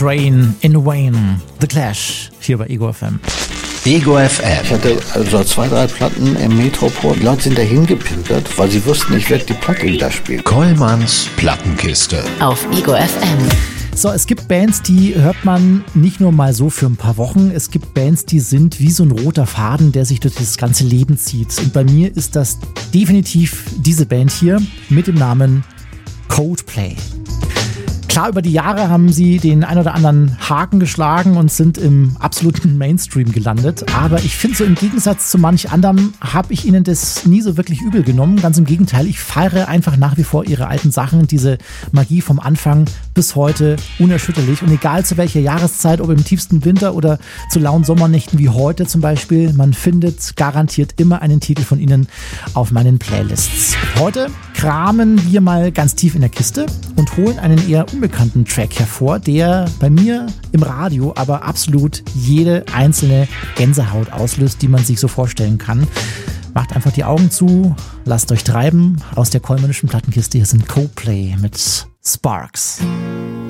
Train in Vain, The Clash, hier bei Ego FM. Ego FM. Ich hatte also 2, 3 Platten im Metropol. Die Leute sind dahin gepilgert, weil sie wussten, ich werde die Platte wieder spielen. Kollmanns Plattenkiste. Auf Ego FM. So, es gibt Bands, die hört man nicht nur mal so für ein paar Wochen. Es gibt Bands, die sind wie so ein roter Faden, der sich durch das ganze Leben zieht. Und bei mir ist das definitiv diese Band hier mit dem Namen Coldplay. Klar, über die Jahre haben sie den ein oder anderen Haken geschlagen und sind im absoluten Mainstream gelandet. Aber ich finde so im Gegensatz zu manch anderem habe ich ihnen das nie so wirklich übel genommen. Ganz im Gegenteil, ich feiere einfach nach wie vor ihre alten Sachen. Diese Magie vom Anfang bis heute unerschütterlich. Und egal zu welcher Jahreszeit, ob im tiefsten Winter oder zu lauen Sommernächten wie heute zum Beispiel, man findet garantiert immer einen Titel von ihnen auf meinen Playlists. Heute kramen wir mal ganz tief in der Kiste und holen einen eher unbekannten Track hervor, der bei mir im Radio aber absolut jede einzelne Gänsehaut auslöst, die man sich so vorstellen kann. Macht einfach die Augen zu, lasst euch treiben. Aus der kollmännischen Plattenkiste, hier sind Coldplay mit Sparks.